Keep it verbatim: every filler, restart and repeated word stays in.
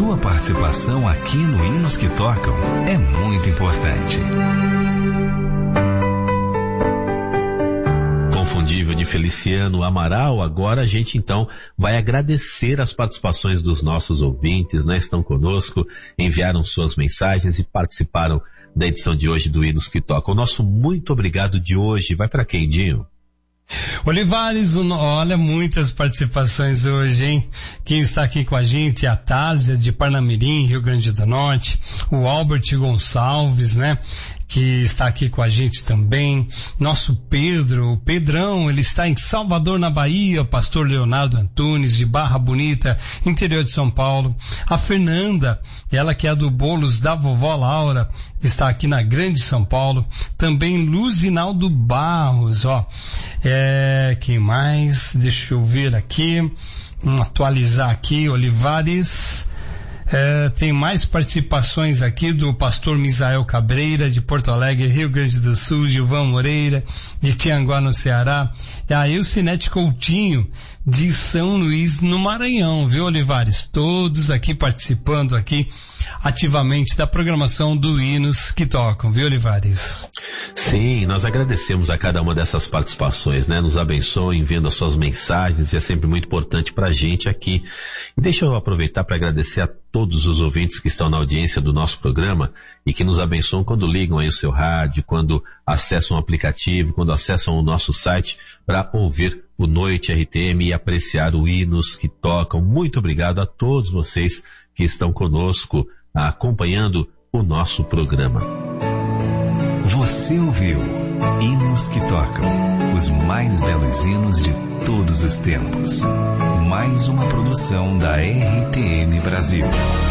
sua participação aqui no Hinos que Tocam é muito importante. Confundível de Feliciano Amaral. Agora a gente então vai agradecer as participações dos nossos ouvintes, né? Estão conosco, enviaram suas mensagens e participaram da edição de hoje do Hinos que Tocam. O nosso muito obrigado de hoje vai para quem, Dinho? Olivares, olha, muitas participações hoje, hein? Quem está aqui com a gente é a Tásia de Parnamirim, Rio Grande do Norte, o Albert Gonçalves, né? Que está aqui com a gente também, nosso Pedro, o Pedrão, ele está em Salvador, na Bahia, o pastor Leonardo Antunes, de Barra Bonita, interior de São Paulo, a Fernanda, ela que é do Bolos da Vovó Laura, está aqui na Grande São Paulo, também Luzinaldo Barros, ó, é, quem mais? Deixa eu ver aqui, vamos atualizar aqui, Olivares. É, tem mais participações aqui do pastor Misael Cabreira, de Porto Alegre, Rio Grande do Sul, Gilvão Moreira, de Tianguá, no Ceará, e a Eucinete Coutinho, de São Luís, no Maranhão, viu, Olivares? Todos aqui participando aqui ativamente da programação do Hinos que Tocam, viu, Olivares? Sim, nós agradecemos a cada uma dessas participações, né? Nos abençoe enviando as suas mensagens, e é sempre muito importante pra gente aqui. E deixa eu aproveitar para agradecer a todos os ouvintes que estão na audiência do nosso programa e que nos abençoam quando ligam aí o seu rádio, quando acessam o aplicativo, quando acessam o nosso site para ouvir o Noite R T M e apreciar o Hinos que Tocam. Muito obrigado a todos vocês que estão conosco, acompanhando o nosso programa. Você ouviu Hinos que Tocam, os mais belos hinos de todos os tempos. Mais uma produção da R T M Brasil.